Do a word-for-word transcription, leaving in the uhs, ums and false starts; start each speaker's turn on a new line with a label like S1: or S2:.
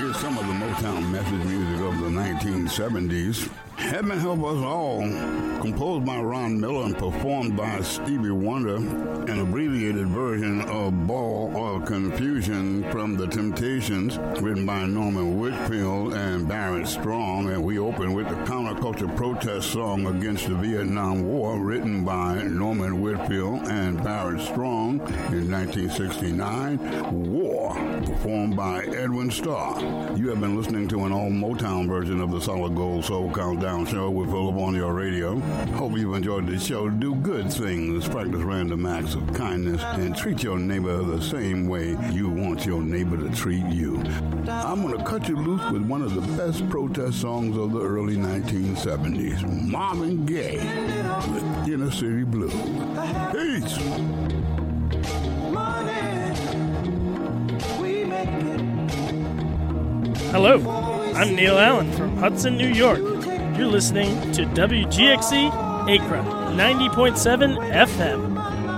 S1: Here's some of the Motown message music of the nineteen seventies. Heaven Help Us All, composed by Ron Miller and performed by Stevie Wonder, an abbreviated version of Ball of Confusion from The Temptations, written by Norman Whitfield and Barrett Strong. And we open with the counterculture protest song against the Vietnam War, written by Norman Whitfield and Barrett Strong in nineteen sixty-nine. War, performed by Edwin Starr. You have been listening to an all-Motown version of the Solid Gold Soul Countdown Show with Philip on your radio. Hope you've enjoyed the show. Do good things, practice random acts of kindness, and treat your neighbor the same way you want your neighbor to treat you. I'm going to cut you loose with one of the best protest songs of the early nineteen seventies, Marvin Gaye, with Inner City Blue. Peace!
S2: Hello, I'm Neil Allen from Hudson, New York. You're listening to W G X C Acra ninety point seven F M.